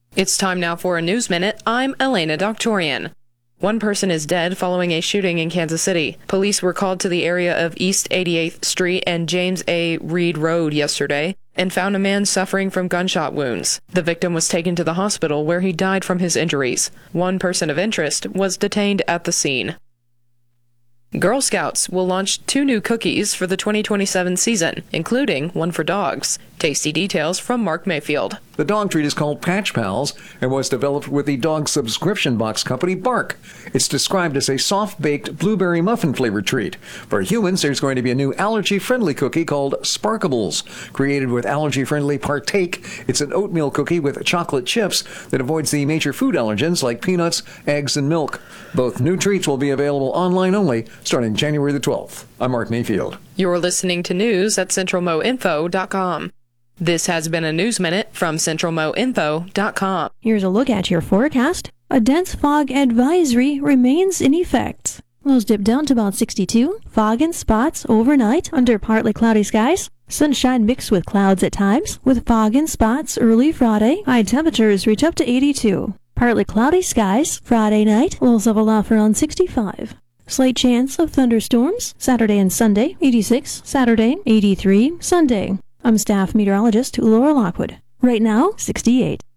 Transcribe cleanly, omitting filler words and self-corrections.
It's time now for a News Minute. I'm Elena Doctorian. One person is dead following a shooting in Kansas City. Police were called to the area of East 88th Street and James A. Reed Road yesterday and found a man suffering from gunshot wounds. The victim was taken to the hospital where he died from his injuries. One person of interest was detained at the scene. Girl Scouts will launch 2 new cookies for the 2027 season, including one for dogs. Tasty details from Mark Mayfield. The dog treat is called Patch Pals and was developed with the dog subscription box company Bark. It's described as a soft-baked blueberry muffin flavored treat. For humans, there's going to be a new allergy-friendly cookie called Sparkables. Created with allergy-friendly Partake, it's an oatmeal cookie with chocolate chips that avoids the major food allergens like peanuts, eggs, and milk. Both new treats will be available online only starting January the 12th. I'm Mark Mayfield. You're listening to news at centralmoinfo.com. This has been a News Minute from centralmoinfo.com. Here's a look at your forecast. A dense fog advisory remains in effect. Lows dip down to about 62. Fog in spots overnight under partly cloudy skies. Sunshine mixed with clouds at times, with fog in spots early Friday. High temperatures reach up to 82. Partly cloudy skies Friday night. Lows level off around 65. Slight chance of thunderstorms Saturday and Sunday. 86. Saturday, 83. Sunday. I'm staff meteorologist Laura Lockwood. Right now, 68.